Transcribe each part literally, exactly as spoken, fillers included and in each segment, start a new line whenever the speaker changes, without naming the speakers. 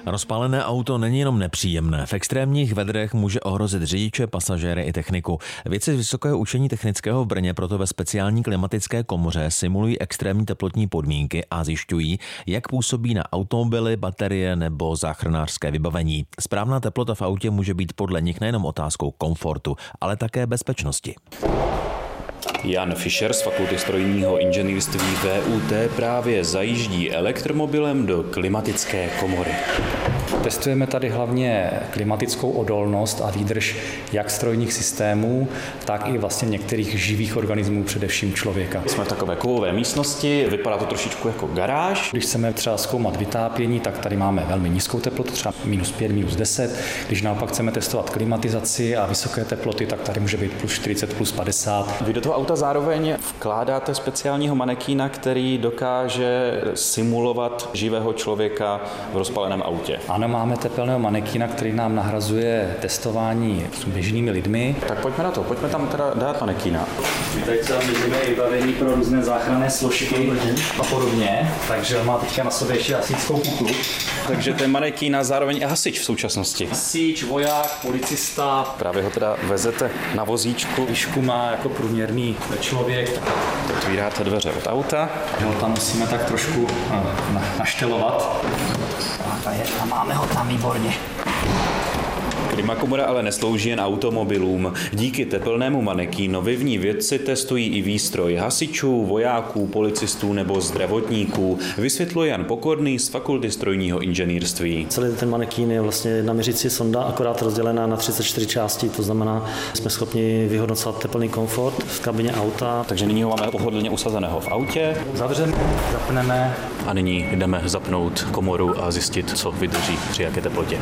Rozpálené auto není jenom nepříjemné. V extrémních vedrech může ohrozit řidiče, pasažéry i techniku. Vědci z Vysokého učení technického v Brně proto ve speciální klimatické komoře simulují extrémní teplotní podmínky a zjišťují, jak působí na automobily, baterie nebo záchranářské vybavení. Správná teplota v autě může být podle nich nejenom otázkou komfortu, ale také bezpečnosti.
Jan Fischer z Fakulty strojního inženýrství V U T právě zajíždí elektromobilem do klimatické komory.
Testujeme tady hlavně klimatickou odolnost a výdrž jak strojních systémů, tak i vlastně některých živých organismů, především člověka.
Jsme v takové kovové místnosti, vypadá to trošičku jako garáž.
Když chceme třeba zkoumat vytápění, tak tady máme velmi nízkou teplotu, třeba minus pět, minus deset. Když naopak chceme testovat klimatizaci a vysoké teploty, tak tady může být plus čtyřicet, plus padesát.
Vy do toho auta zároveň vkládáte speciálního manekína, který dokáže simulovat živého člověka v rozpáleném autě.
Ano, máme tepelného manekína, který nám nahrazuje testování s běžnými lidmi.
Tak pojďme na to, pojďme tam teda dát manekína.
Tady třeba vidíme vybavení pro různé záchranné složky a podobně, takže má teďka na sobě ještě hasičskou putu.
Takže ten manekín a zároveň i hasič v současnosti.
Hasič, voják, policista.
Právě ho teda vezete na vozíčku.
Výšku má jako průměrný člověk.
Otvíráte dveře od auta.
Jo, tam musíme tak trošku na, naštelovat. A, je, a máme ho tam výborně.
Klimakomora ale neslouží jen automobilům. Díky tepelnému manekínovi v ní vědci testují i výstroj hasičů, vojáků, policistů nebo zdravotníků, vysvětluje Jan Pokorný z Fakulty strojního inženýrství.
Celý ten manekín je vlastně jedna měřící sonda, akorát rozdělená na třicet čtyři částí, to znamená, jsme schopni vyhodnocovat teplný komfort v kabině auta.
Takže nyní ho máme pohodlně usazeného v autě.
Zavřeme, zapneme.
A nyní jdeme zapnout komoru a zjistit, co vydrží při jaké teplotě.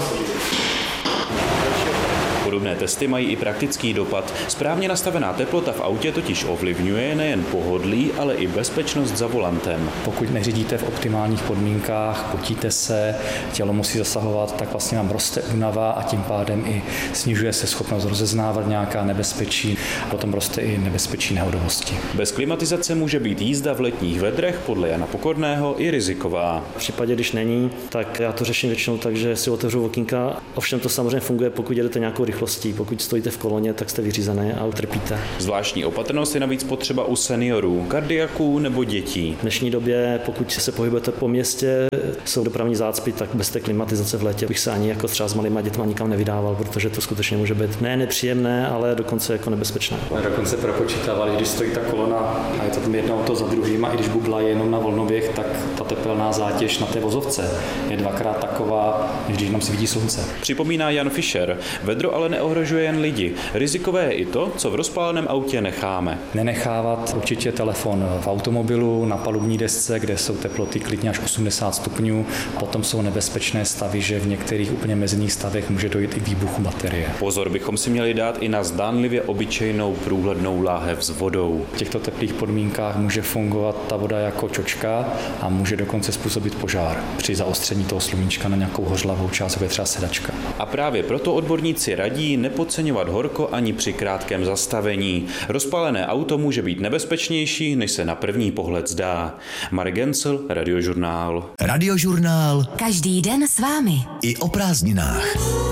Podobné testy mají i praktický dopad. Správně nastavená teplota v autě totiž ovlivňuje nejen pohodlí, ale i bezpečnost za volantem.
Pokud neřídíte v optimálních podmínkách, potíte se, tělo musí zasahovat, tak vlastně nám roste únava a tím pádem i snižuje se schopnost rozeznávat nějaká nebezpečí, potom roste i nebezpečí nehodovosti.
Bez klimatizace může být jízda v letních vedrech podle Jana Pokorného i riziková.
V případě, když není, tak já to řeším většinou tak, že si otevřu okýnka. Ovšem to samozřejmě funguje, pokud jedete nějakou rychlostí. Pokud stojíte v koloně, tak jste vyřízené a utrpíte.
Zvláštní opatrnost je navíc potřeba u seniorů, kardiaků nebo dětí.
V dnešní době, pokud se pohybujete po městě, jsou dopravní zácpy, tak bez té klimatizace v létě bych se ani jako třeba s malýma dětma nikam nevydával, protože to skutečně může být ne nepříjemné, ale dokonce jako nebezpečné.
A dokonce propočítávali, když stojí ta kolona a je to tam jedno auto za druhým a i když bubla jenom na volnoběh, tak ta tepelná zátěž na té vozovce je dvakrát taková, než když nám svítí slunce.
Připomíná Jan Fischer. Vedro ale neohrožuje jen lidi. Rizikové je i to, co v rozpáleném autě necháme.
Nenechávat určitě telefon v automobilu, na palubní desce, kde jsou teploty klidně až osmdesát stupňů. Potom jsou nebezpečné stavy, že v některých úplně mezních stavech může dojít i výbuchu baterie.
Pozor bychom si měli dát i na zdánlivě obyčejnou průhlednou láhev s vodou.
V těchto teplých podmínkách může fungovat ta voda jako čočka a může dokonce způsobit požár při zaostření toho sluníčka na nějakou hořlavou část, jako je třeba sedačka.
A právě proto odborníci radí nepodceňovat horko ani při krátkém zastavení. Rozpálené auto může být nebezpečnější, než se na první pohled zdá. Marek Gencel, Radiožurnál.
Radiožurnál.
Každý den s vámi.
I o prázdninách.